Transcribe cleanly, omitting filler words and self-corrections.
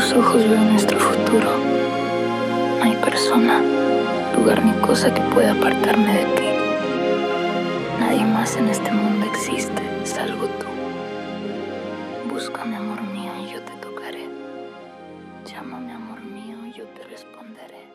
tus ojos veo nuestro futuro. No hay persona, lugar ni cosa que pueda apartarme de ti. Nadie más en este mundo existe, salvo tú. Búscame, amor mío, y yo te tocaré. Llámame, amor mío, y yo te responderé.